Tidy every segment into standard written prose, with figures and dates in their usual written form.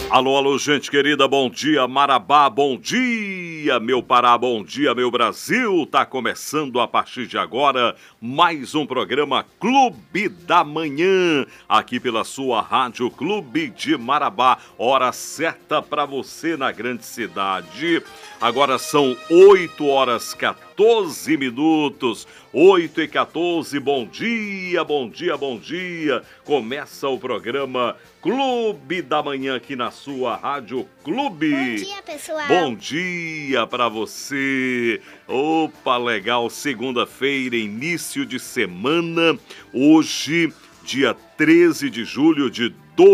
Alô, alô, gente querida, bom dia, Marabá, bom dia, meu Pará, bom dia, meu Brasil. Tá começando a partir de agora mais um programa Clube da Manhã, aqui pela sua Rádio Clube de Marabá. Hora certa para você na grande cidade. Agora são 8h14. 8h14, bom dia, bom dia, bom dia. Começa o programa Clube da Manhã aqui na sua Rádio Clube. Bom dia, pessoal. Bom dia pra você. Opa, legal, segunda-feira, início de semana. Hoje, dia 13 de julho de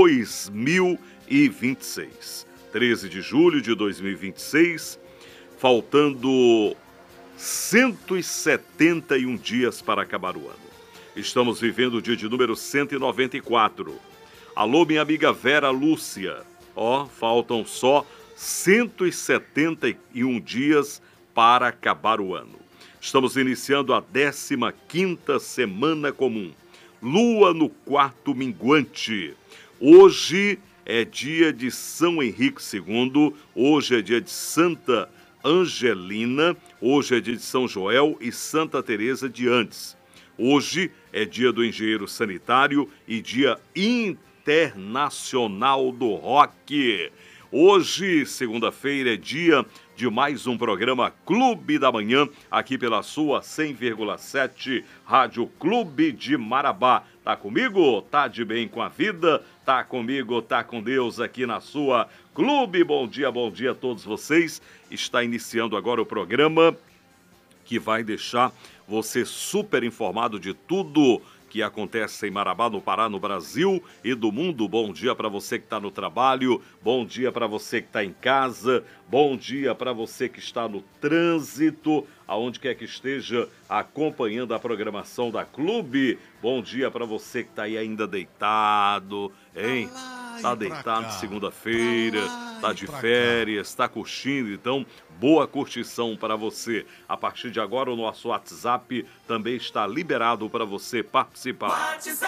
2026. 13 de julho de 2026, faltando 171 dias para acabar o ano. Estamos vivendo o dia de número 194. Alô, minha amiga Vera Lúcia. Faltam só 171 dias para acabar o ano. Estamos iniciando a 15ª semana comum. Lua no quarto minguante. Hoje é dia de São Henrique II. Hoje é dia de Santa Angelina, hoje é dia de São Joel e Santa Teresa de Andes. Hoje é dia do engenheiro sanitário e dia internacional do rock. Hoje, segunda-feira, é dia de mais um programa Clube da Manhã, aqui pela sua 100,7 Rádio Clube de Marabá. Tá comigo? Tá de bem com a vida? Tá comigo? Tá com Deus aqui na sua Clube. Bom dia a todos vocês. Está iniciando agora o programa que vai deixar você super informado de tudo que acontece em Marabá, no Pará, no Brasil e do mundo. Bom dia para você que está no trabalho, bom dia para você que está em casa, bom dia para você que está no trânsito, aonde quer que esteja acompanhando a programação da Clube. Bom dia para você que está aí ainda deitado, hein? Tá deitado segunda-feira, tá de férias, tá curtindo, então boa curtição para você. A partir de agora o nosso WhatsApp também está liberado para você participar.